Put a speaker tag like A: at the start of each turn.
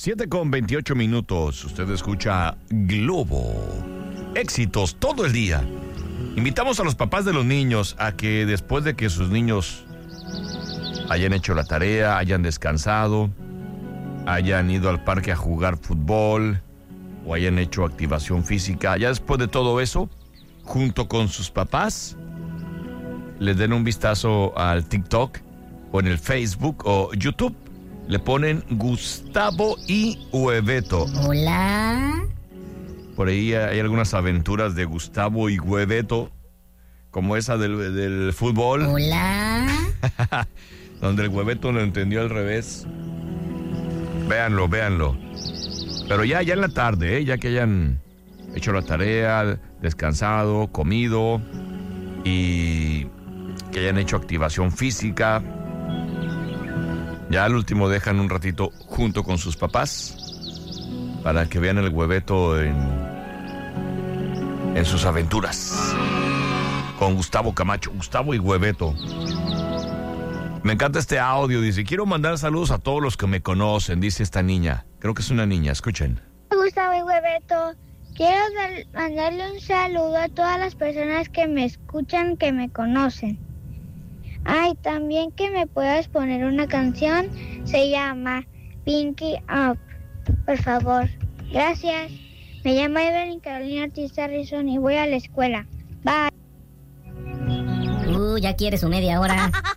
A: 7:28. Usted escucha Globo. Éxitos todo el día. Invitamos a los papás de los niños a que después de que sus niños hayan hecho la tarea, hayan descansado, hayan ido al parque a jugar fútbol o hayan hecho activación física, ya después de todo eso, junto con sus papás, les den un vistazo al TikTok o en el Facebook o YouTube. Le ponen Gustavo y Hueveto.
B: Hola.
A: Por ahí hay algunas aventuras de Gustavo y Hueveto, como esa del fútbol.
B: Hola.
A: Donde el Hueveto lo entendió al revés. Véanlo. Pero ya en la tarde, ya que hayan hecho la tarea, descansado, comido y que hayan hecho activación física. Ya al último dejan un ratito junto con sus papás para que vean el Hueveto en sus aventuras con Gustavo Camacho, Gustavo y Hueveto. Me encanta este audio, dice, quiero mandar saludos a todos los que me conocen, dice esta niña. Creo que es una niña, escuchen.
C: Gustavo y Hueveto, quiero mandarle un saludo a todas las personas que me escuchan, que me conocen. Ay, también que me puedas poner una canción, se llama Pinky Up, por favor. Gracias. Me llamo Evelyn Carolina Ortiz Harrison y voy a la escuela. Bye.
B: Ya quieres su media hora.